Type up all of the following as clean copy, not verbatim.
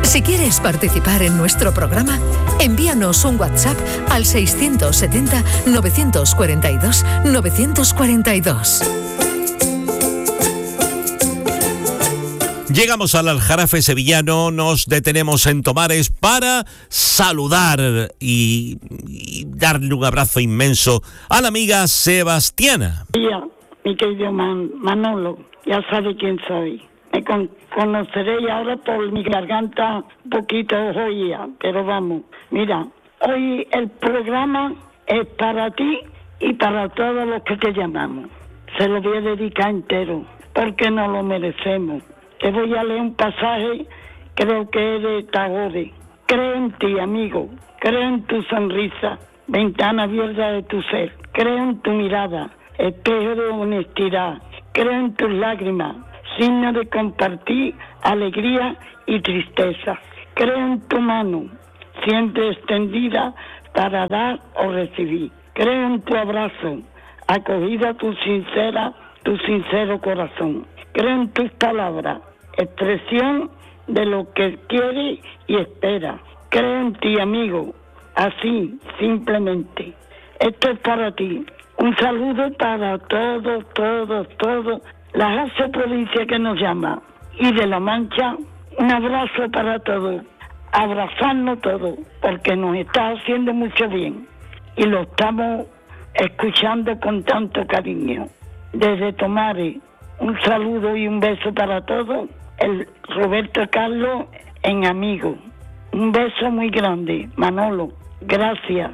Si quieres participar en nuestro programa, envíanos un WhatsApp al 670-942-942. Llegamos al Aljarafe sevillano, nos detenemos en Tomares para saludar y darle un abrazo inmenso a la amiga Sebastiana. Mi querido Manolo, ya sabe quién soy. Me conoceréis ahora por mi garganta un poquito jodida, pero vamos. Mira, hoy el programa es para ti y para todos los que te llamamos. Se lo voy a dedicar entero, porque nos lo merecemos. Te voy a leer un pasaje, creo que es de Tagore. Creo en ti, amigo. Creo en tu sonrisa, ventana abierta de tu ser. Creo en tu mirada, espejo de honestidad. Creo en tus lágrimas, signo de compartir alegría y tristeza. Creo en tu mano, siempre extendida para dar o recibir. Creo en tu abrazo, acogida tu sincero corazón. Creo en tus palabras, expresión de lo que quiere y espera. Creo en ti, amigo, así, simplemente. Esto es para ti. Un saludo para todos, la 11 provincia que nos llama. Y de La Mancha, un abrazo para todos. Abrazarnos todos, porque nos está haciendo mucho bien. Y lo estamos escuchando con tanto cariño. Desde Tomares, un saludo y un beso para todos. El Roberto Carlos en Amigo. Un beso muy grande, Manolo. Gracias.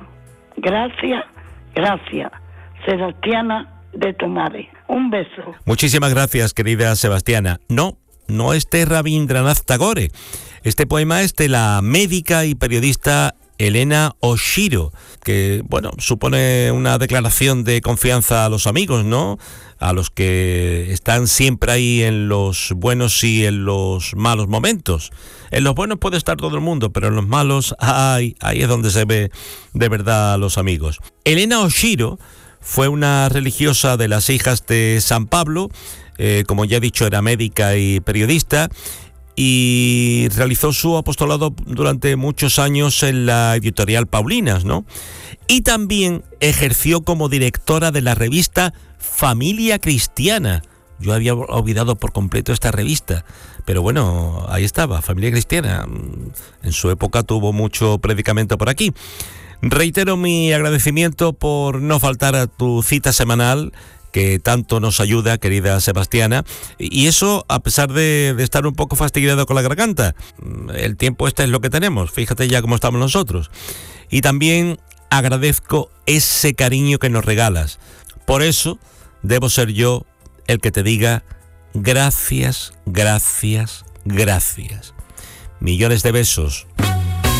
Sebastiana de Tomares. Un beso. Muchísimas gracias, querida Sebastiana. No es de Rabindranath Tagore. Este poema es de la médica y periodista Elena Oshiro, que, supone una declaración de confianza a los amigos, ¿no? A los que están siempre ahí en los buenos y en los malos momentos. En los buenos puede estar todo el mundo, pero en los malos, ahí es donde se ve de verdad a los amigos. Elena Oshiro fue una religiosa de las Hijas de San Pablo, como ya he dicho, era médica y periodista, y realizó su apostolado durante muchos años en la editorial Paulinas, ¿no? Y también ejerció como directora de la revista Familia Cristiana. Yo había olvidado por completo esta revista, pero bueno, ahí estaba, Familia Cristiana. En su época tuvo mucho predicamento por aquí. Reitero mi agradecimiento por no faltar a tu cita semanal, que tanto nos ayuda, querida Sebastiana, y eso a pesar de estar un poco fastidiado con la garganta. El tiempo es lo que tenemos, fíjate ya cómo estamos nosotros. Y también agradezco ese cariño que nos regalas. Por eso debo ser yo el que te diga gracias. Millones de besos